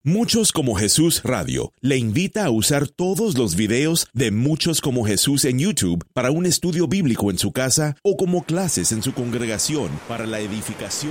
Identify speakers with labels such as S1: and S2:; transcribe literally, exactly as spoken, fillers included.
S1: Muchos como Jesús Radio le invita a usar todos los videos de Muchos como Jesús en YouTube para un estudio bíblico en su casa o como clases en su congregación para la edificación